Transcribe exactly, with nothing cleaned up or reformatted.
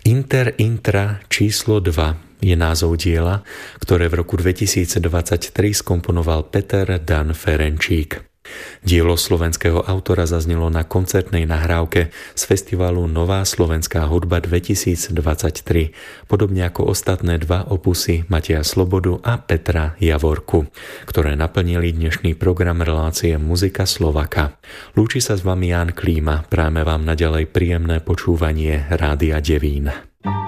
Inter Intra číslo dva je názov diela, ktoré v roku dvetisícdvadsaťtri skomponoval Peter Dan Ferenčík. Dielo slovenského autora zaznelo na koncertnej nahrávke z festivalu Nová slovenská hudba dvetisícdvadsaťtri, podobne ako ostatné dva opusy Mateja Slobodu a Petra Javorku, ktoré naplnili dnešný program relácie Muzika Slovaka. Lúči sa s vami Ján Klíma, práve vám naďalej príjemné počúvanie Rádia Devín.